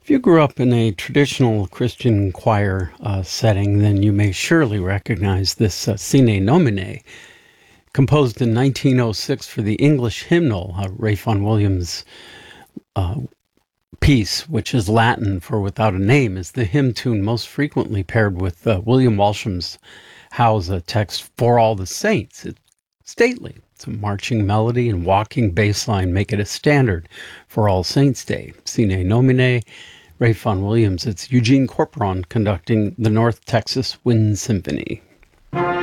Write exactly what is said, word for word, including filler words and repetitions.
If you grew up in a traditional Christian choir uh, setting, then you may surely recognize this uh, Sine Nomine, composed in nineteen oh six for the English hymnal, uh, Ralph Vaughan Williams' uh, piece, which is Latin for "without a name," is the hymn tune most frequently paired with uh, William Walsham's How's a text "For All the Saints." It's stately. It's a marching melody and walking bass line make it a standard for All Saints' Day. Sine Nomine, Ralph Vaughan Williams. It's Eugene Corporon conducting the North Texas Wind Symphony.